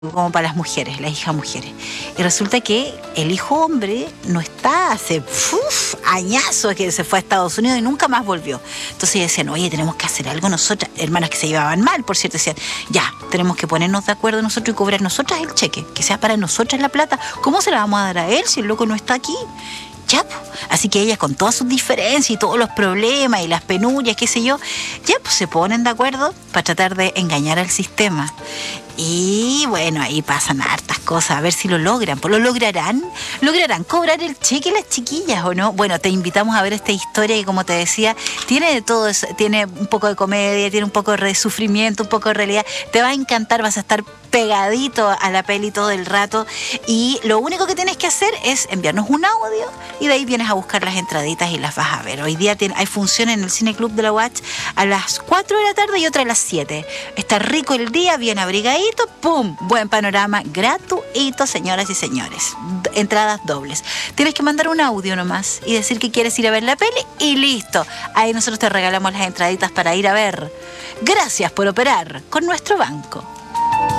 como para las mujeres, las hijas mujeres. Y resulta que el hijo hombre no está hace añazos que se fue a Estados Unidos y nunca más volvió. Entonces decían, oye, tenemos que hacer algo nosotras, hermanas que se llevaban mal, por cierto, decían, ya, tenemos que ponernos de acuerdo nosotros y cobrar nosotras el cheque, que sea para nosotras la plata. ¿Cómo se la vamos a dar a él si el loco no está aquí? Ya, pues. Así que ellas, con todas sus diferencias y todos los problemas y las penurias, qué sé yo, ya pues se ponen de acuerdo para tratar de engañar al sistema. Y bueno, ahí pasan hartas cosas, a ver si lo logran. Pues lo lograrán. ¿Lograrán cobrar el cheque las chiquillas o no? Bueno, te invitamos a ver esta historia que, como te decía, tiene de todo eso, tiene un poco de comedia, tiene un poco de sufrimiento, un poco de realidad. Te va a encantar, vas a estar pegadito a la peli todo el rato. Y lo único que tienes que hacer es enviarnos un audio y de ahí vienes a buscar las entraditas y las vas a ver. Hoy día hay función en el Cine Club de la Watch a las 4 de la tarde y otra a las 7. Está rico el día, bien abrigadito. ¡Pum! Buen panorama gratuito, señoras y señores. Entradas dobles. Tienes que mandar un audio nomás y decir que quieres ir a ver la peli y listo. Ahí nosotros te regalamos las entraditas para ir a ver. Gracias por operar con nuestro banco.